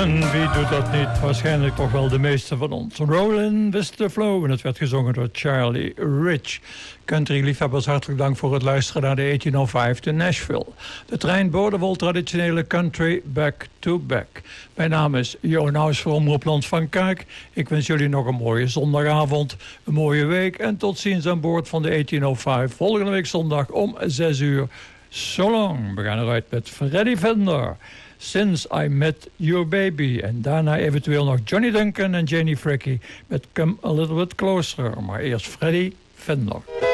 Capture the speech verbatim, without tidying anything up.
En wie doet dat niet? Waarschijnlijk toch wel de meeste van ons. Rollin' with the Flow. En het werd gezongen door Charlie Rich. Country-liefhebbers, hartelijk dank voor het luisteren naar de achttienhonderdvijf te Nashville. De trein boordevol traditionele country back to back. Mijn naam is Jo Naus voor Omroep Land van Kuik. Ik wens jullie nog een mooie zondagavond, een mooie week. En tot ziens aan boord van de achttienhonderdvijf. Volgende week zondag om zes uur. So long. We gaan eruit met Freddie Fender. Since I Met Your Baby. En daarna eventueel nog Johnny Duncan en Janie Fricke met Come A Little Bit Closer. Maar eerst Freddie Fender.